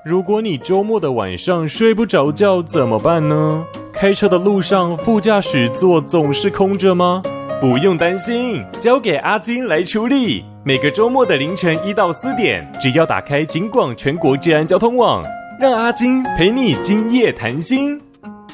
如果你周末的晚上睡不着觉怎么办呢？开车的路上副驾驶座总是空着吗？不用担心，交给阿金来处理。每个周末的凌晨1到4点，只要打开警广全国治安交通网，让阿金陪你今夜谈心。